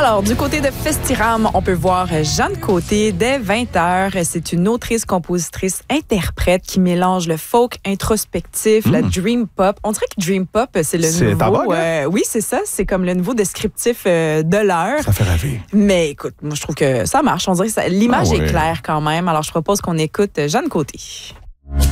Alors, du côté de Festiram, on peut voir Jeanne Côté dès 20h. C'est une autrice, compositrice, interprète qui mélange le folk introspectif, la dream pop. On dirait que dream pop, c'est le nouveau... oui, c'est ça. C'est comme le nouveau descriptif de l'heure. Ça fait rêver. Mais écoute, moi, je trouve que ça marche. On dirait que l'image est claire quand même. Alors, je propose qu'on écoute Jeanne Côté.